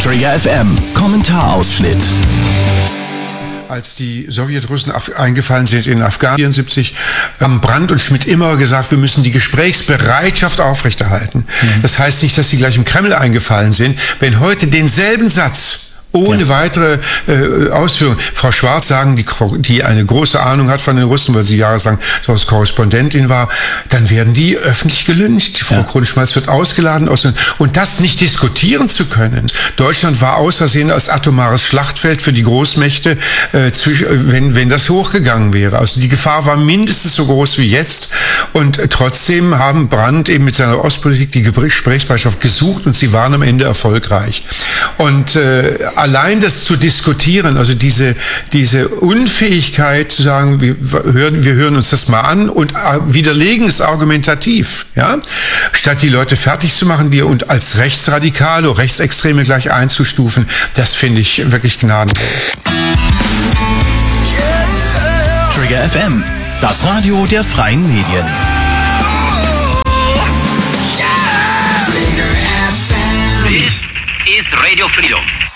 Trigger FM Kommentarausschnitt. Als die Sowjetrussen eingefallen sind in Afghanistan 1974, haben Brandt und Schmidt immer gesagt, wir müssen die Gesprächsbereitschaft aufrechterhalten. Das heißt nicht, dass sie gleich im Kreml eingefallen sind. Wenn heute denselben Satz ohne weitere Ausführungen Frau Schwarz sagen, die eine große Ahnung hat von den Russen, weil sie jahrelang als Korrespondentin war, dann werden die öffentlich gelyncht. Die Frau Krone-Schmalz wird ausgeladen. Und das nicht diskutieren zu können. Deutschland war ausersehen als atomares Schlachtfeld für die Großmächte, wenn das hochgegangen wäre. Also die Gefahr war mindestens so groß wie jetzt. Und trotzdem haben Brandt eben mit seiner Ostpolitik die Gesprächsbereitschaft gesucht und sie waren am Ende erfolgreich. Und allein das zu diskutieren, also diese Unfähigkeit zu sagen, wir hören uns das mal an und widerlegen es argumentativ, ja, statt die Leute fertig zu machen, und als Rechtsradikale oder Rechtsextreme gleich einzustufen, das finde ich wirklich gnadenlos. Trigger FM, das Radio der freien Medien. This is Radio Freedom.